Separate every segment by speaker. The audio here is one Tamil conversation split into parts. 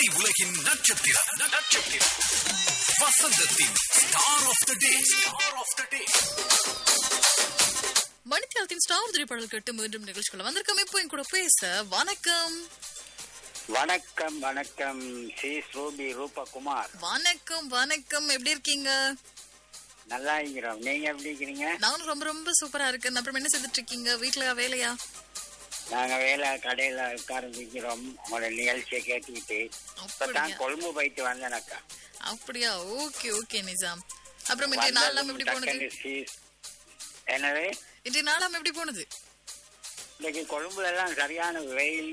Speaker 1: உலகின் நட்சத்திரம் நட்சத்திரம் வசந்தத்தின் star of the day star of the day.
Speaker 2: மணித்தியாலத்தின் star திரைப்படல் கேட்டு மீண்டும் நிகழ்ச்சிக்குள்ள வந்திருக்கோம். இப்போ என் கூட பேச வணக்கம்.
Speaker 3: வணக்கம் வணக்கம் சி ரூபி ரூபகுமார்.
Speaker 2: வணக்கம் வணக்கம், எப்படி இருக்கீங்க?
Speaker 3: நல்லா இருக்கிறோம். நீங்க எப்படி இருக்கிறீங்க?
Speaker 2: நானும் ரொம்ப ரொம்ப சூப்பரா இருக்கேன். அப்புறம் என்ன செய்துட்டு இருக்கீங்க? வீட்டுல வேலையா?
Speaker 3: நாங்க வேலை கடையில உட்கார்ந்துக்கிறோம். உங்களோட நிகழ்ச்சியை கேட்டுக்கிட்டு இப்பதான் கொழும்பு போயிட்டு வந்தேனக்கா.
Speaker 2: அப்படியா? Okay okay Nizam. அப்புறம் இன்றைய நாளாம் எப்படி போனது?
Speaker 3: என்னது
Speaker 2: இன்றைய நாளாம் எப்படி போனது?
Speaker 3: இன்னைக்கு கொழும்புல எல்லாம் சரியான வெயில்,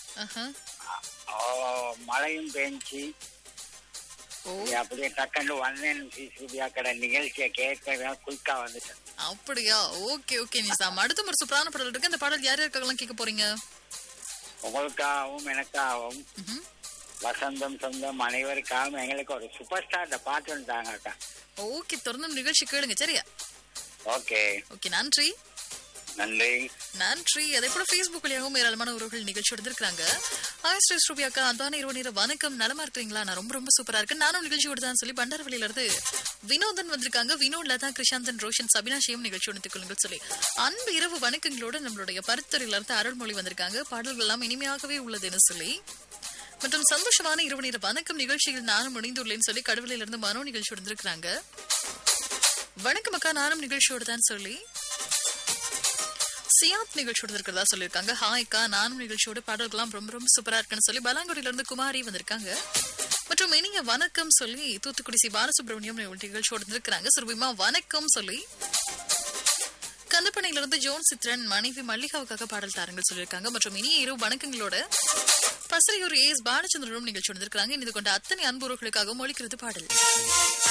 Speaker 3: மழையும் பெஞ்சு அப்படியே டக்குன்னு வந்தேன். சிசிபியா கடை நிகழ்ச்சியை கேட்க குயிக்கா வந்துட்டேன்.
Speaker 2: அப்படியா? Okay okay Nizam. அடுத்த ஒரு சூப்பரான பாடல் இருக்கு. அந்த பாடல் யார் யாருக்கெல்லாம் கேட்க போறீங்க?
Speaker 3: உங்களுக்காகவும் எனக்காகவும் வசந்தம் சொந்தம் அனைவருக்காகவும் எங்களுக்கு ஒரு சூப்பர் ஸ்டார் பாட்டு வந்துட்டாங்க.
Speaker 2: ஓகே, தொடர்ந்து நிகழ்ச்சி கேளுங்க. சரியா?
Speaker 3: ஓகே
Speaker 2: ஓகே, நன்றி
Speaker 3: நன்றி
Speaker 2: நன்றி. அதே போல Facebook வழியாகவும் ஏராளமான உறவுகள் நிகழ்ச்சி எடுத்திருக்காங்க. ஹாய் ஸ்ரீ ஸ்ரூபியாக்கா, அன்பான இரவு நேர வணக்கம். நலமா இருக்கிறீங்களா? நான் ரொம்ப ரொம்ப சூப்பரா இருக்கேன். நானும் நிகழ்ச்சியோடு தான் சொல்லி பண்டாரவழியில இருந்து வினோதன் வந்திருக்காங்க. வினோத்ல தான் கிருஷாந்தன், ரோஷன், சபினாஷியும் நிகழ்ச்சி எடுத்துக் கொள்ளுங்கள் சொல்லி அன்பு இரவு வணக்கங்களோட நம்மளுடைய பருத்துறையில இருந்து அருள்மொழி வந்திருக்காங்க. பாடல்கள் எல்லாம் இனிமையாகவே உள்ளதுன்னு சொல்லி மற்றும் சந்தோஷமான இரவு நேர வணக்கம் நிகழ்ச்சியில் நானும் இணைந்துள்ளேன்னு சொல்லி கடவுளில இருந்து மனோ நிகழ்ச்சி எடுத்திருக்காங்க. வணக்கம் அக்கா, நானும் நிகழ்ச்சியோடு தான் சொல்லி சியாத் நிகழ்ச்சியோடு இருக்கிறதா சொல்லியிருக்காங்க. ஹாய்க்கா, நானும் நிகழ்ச்சியோட பாடல்கள்லாம் ரொம்ப ரொம்ப சூப்பரா இருக்குன்னு சொல்லி பலாங்குடியில இருந்து குமாரி வந்திருக்காங்க. மற்றும் இனிய வணக்கம் சொல்லி தூத்துக்குடி சி பாலசுப்ரமணியம் நிகழ்ச்சியோடு இருந்திருக்கிறாங்க. சுரபிமா வணக்கம் சொல்லி கந்தப்பனையில இருந்து ஜோன் சித்ரன் மனைவி மல்லிகாவுக்காக பாடல் தாருங்கள் சொல்லியிருக்காங்க. மற்றும் இனிய இரவு வணக்கங்களோட பசறையூர் ஏஸ் பாலச்சந்திரனும் நிகழ்ச்சி வந்திருக்காங்க. இது கொண்ட அத்தனை அன்புறவுகளுக்காக ஒழிக்கிறது பாடல்.